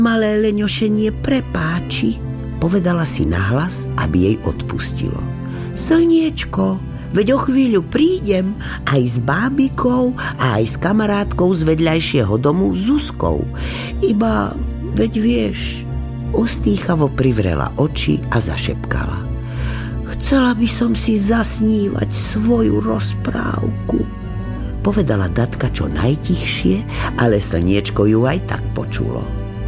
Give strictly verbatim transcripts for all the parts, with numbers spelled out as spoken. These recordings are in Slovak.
Malé leňošenie prepáči, povedala si nahlas, aby jej odpustilo. Slniečko, veď o chvíľu prídem aj s bábikou a aj s kamarátkou z vedľajšieho domu Zuzkou. Iba, veď vieš, ostýchavo privrela oči a zašepkala. Chcela by som si zasnívať svoju rozprávku, povedala Datka čo najtichšie, ale slniečko ju aj tak počulo.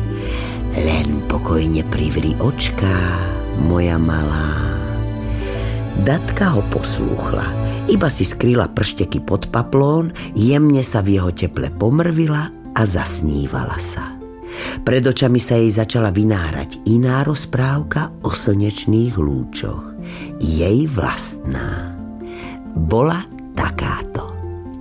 Len pokojne privri očká, moja malá. Datka ho poslúchla, iba si skryla pršteky pod paplón, jemne sa v jeho teple pomrvila a zasnívala sa. Pred očami sa jej začala vynárať iná rozprávka o slnečných lúčoch. Jej vlastná. Bola takáto.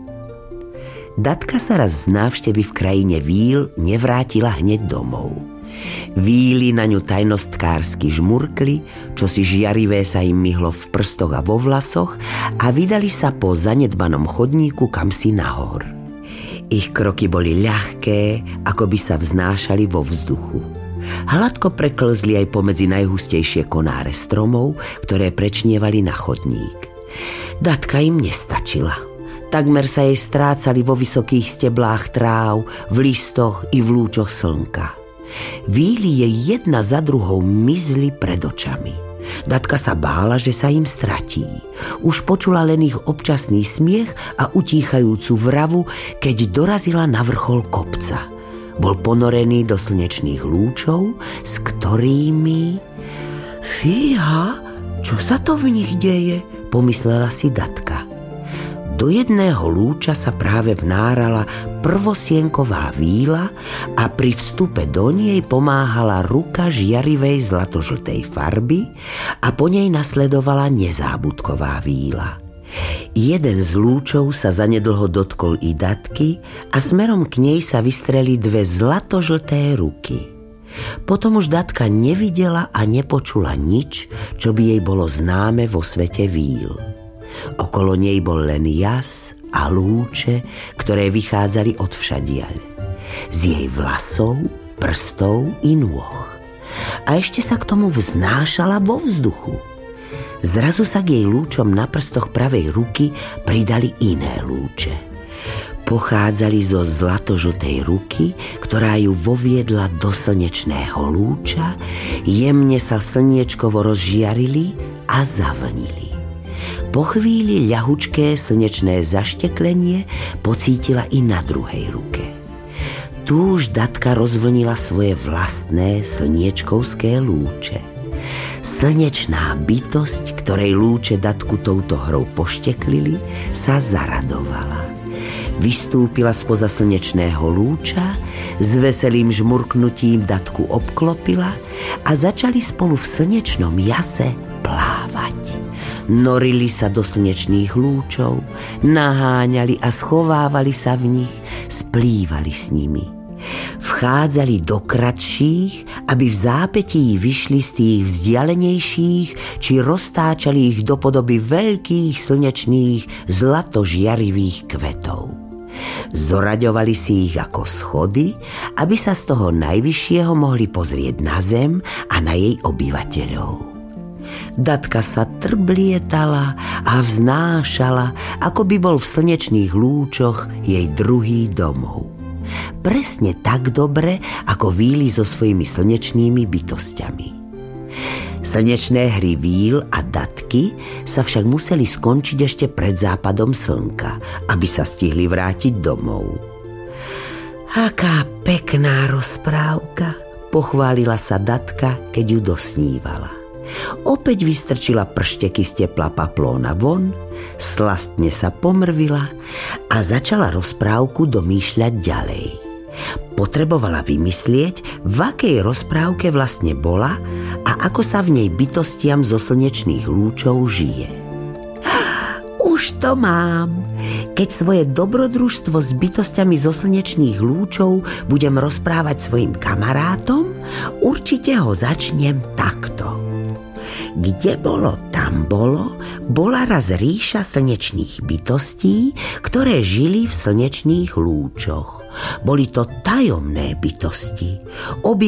Datka sa raz z návštevy v krajine víl nevrátila hneď domov. Víly na ňu tajnostkársky žmurkli, čo si žiarivé sa im myhlo v prstoch a vo vlasoch a vydali sa po zanedbanom chodníku kamsi nahor. Ich kroky boli ľahké, ako by sa vznášali vo vzduchu. Hladko preklzli aj pomedzi najhustejšie konáre stromov, ktoré prečnievali na chodník. Datka im nestačila. Takmer sa jej strácali vo vysokých steblách tráv, v listoch i v lúčoch slnka. Víly jej jedna za druhou mizli pred očami. Datka sa bála, že sa im stratí. Už počula len ich občasný smiech a utíchajúcu vravu, keď dorazila na vrchol kopca. Bol ponorený do slnečných lúčov, s ktorými... Fíha, čo sa to v nich deje? Pomyslela si Datka. Do jedného lúča sa práve vnárala prvosienková víla a pri vstupe do nej pomáhala ruka žiarivej zlatožltej farby a po nej nasledovala nezábudková víla. Jeden z lúčov sa zanedlho dotkol i Datky a smerom k nej sa vystreli dve zlatožlté ruky. Potom už Datka nevidela a nepočula nič, čo by jej bolo známe vo svete víl. Okolo nej bol len jas a lúče, ktoré vychádzali odvšadiaľ. Z jej vlasov, prstov i nôh. A ešte sa k tomu vznášala vo vzduchu. Zrazu sa k jej lúčom na prstoch pravej ruky pridali iné lúče. Pochádzali zo zlatožltej ruky, ktorá ju voviedla do slnečného lúča, jemne sa slniečkovo rozžiarili a zavlnili. Po chvíli ľahučké slnečné zašteklenie pocítila i na druhej ruke. Tu už Datka rozvlnila svoje vlastné slniečkovské lúče. Slnečná bytosť, ktorej lúče Datku touto hrou pošteklili, sa zaradovala. Vystúpila spoza slnečného lúča, s veselým žmurknutím Datku obklopila a začali spolu v slnečnom jase plávať. Norili sa do slnečných lúčov, naháňali a schovávali sa v nich, splývali s nimi. Vchádzali do kratších, aby v zápätí vyšli z tých vzdialenejších, či roztáčali ich do podoby veľkých slnečných zlatožiarivých kvetov. Zoraďovali si ich ako schody, aby sa z toho najvyššieho mohli pozrieť na zem a na jej obyvateľov. Datka sa trblietala a vznášala, ako by bol v slnečných lúčoch jej druhý domov. Presne tak dobre, ako víly so svojimi slnečnými bytosťami. Slnečné hry víl a Datky sa však museli skončiť ešte pred západom slnka, aby sa stihli vrátiť domov. Aká pekná rozprávka, pochválila sa Datka, keď ju dosnívala. Opäť vystrčila pršteky z tepla paplóna von, slastne sa pomrvila a začala rozprávku domýšľať ďalej. Potrebovala vymyslieť, v akej rozprávke vlastne bola a ako sa v nej bytostiam zo slnečných lúčov žije. Už to mám. Keď svoje dobrodružstvo s bytostiami zo slnečných lúčov budem rozprávať svojim kamarátom, určite ho začnem takto. Kde bolo, tam bolo, bola raz ríša slnečných bytostí, ktoré žili v slnečných lúčoch. Boli to tajomné bytosti. Obie